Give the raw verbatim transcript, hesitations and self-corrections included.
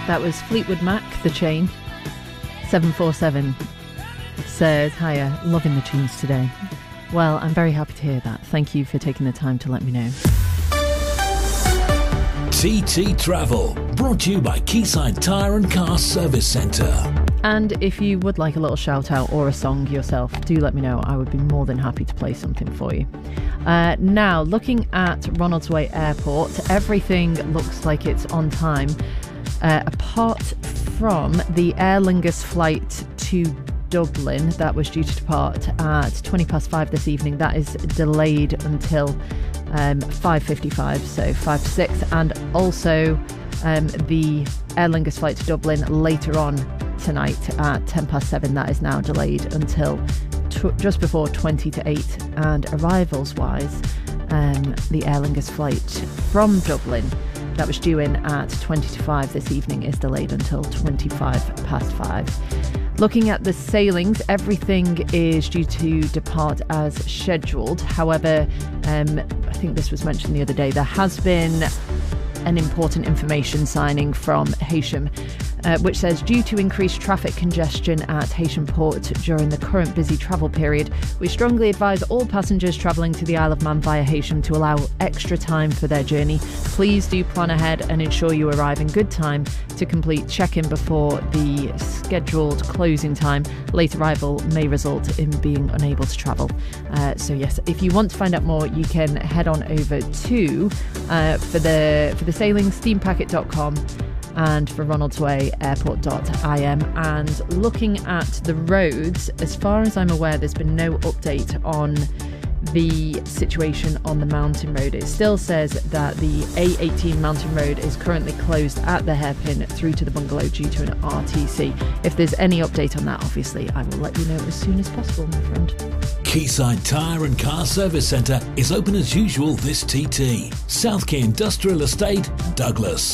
That was Fleetwood Mac, The Chain. seven four seven says, hiya, loving the tunes today. Well, I'm very happy to hear that. Thank you for taking the time to let me know. T T Travel, brought to you by Quayside Tyre and Car Service Centre. And if you would like a little shout out or a song yourself, do let me know. I would be more than happy to play something for you. Uh, now, looking at Ronaldsway Airport, everything looks like it's on time, uh, apart from the Aer Lingus flight to Dublin that was due to depart at twenty past five this evening. That is delayed until um, five fifty-five, so five to six. And also um, the Aer Lingus flight to Dublin later on tonight at ten past seven. That is now delayed until t- just before twenty to eight. And arrivals wise, um, the Aer Lingus flight from Dublin that was due in at twenty to five this evening is delayed until twenty-five past five. Looking at the sailings, everything is due to depart as scheduled. However, um, I think this was mentioned the other day, there has been an important information signing from Heysham, uh, which says, due to increased traffic congestion at Heysham Port during the current busy travel period, we strongly advise all passengers travelling to the Isle of Man via Heysham to allow extra time for their journey. Please do plan ahead and ensure you arrive in good time to complete check-in before the scheduled closing time. Late arrival may result in being unable to travel. Uh, so yes, if you want to find out more, you can head on over to uh, for the for the sailing steam packet dot com and for Ronaldsway airport dot I M. And looking at the roads, as far as I'm aware, there's been no update on the situation on the Mountain Road. It still says that the A eighteen Mountain Road is currently closed at the hairpin through to the bungalow due to an R T C. If there's any update on that, obviously I will let you know as soon as possible, my friend. Quayside Tyre and Car Service Centre is open as usual this T T. South Quay Industrial Estate, Douglas.